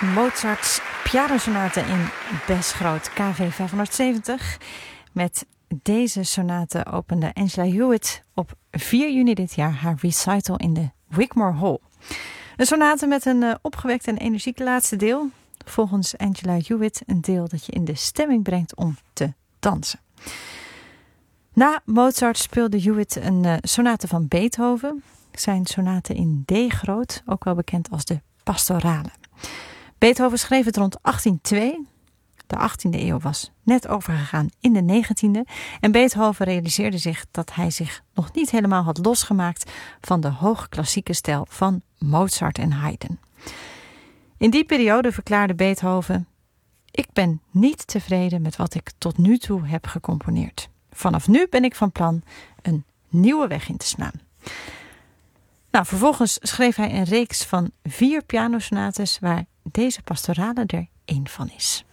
Mozarts pianosonate in Besgroot, KV 570. Met deze sonate opende Angela Hewitt op 4 juni dit jaar haar recital in de Wigmore Hall. Een sonate met een opgewekt en energiek laatste deel. Volgens Angela Hewitt een deel dat je in de stemming brengt om te dansen. Na Mozart speelde Hewitt een sonate van Beethoven. Zijn sonate in D-groot, ook wel bekend als de pastorale. Beethoven schreef het rond 1802. De 18e eeuw was net overgegaan in de 19e. En Beethoven realiseerde zich dat hij zich nog niet helemaal had losgemaakt van de hoogklassieke stijl van Mozart en Haydn. In die periode verklaarde Beethoven: ik ben niet tevreden met wat ik tot nu toe heb gecomponeerd. Vanaf nu ben ik van plan een nieuwe weg in te slaan. Nou, vervolgens schreef hij een reeks van 4 pianosonates waar deze pastorale er één van is.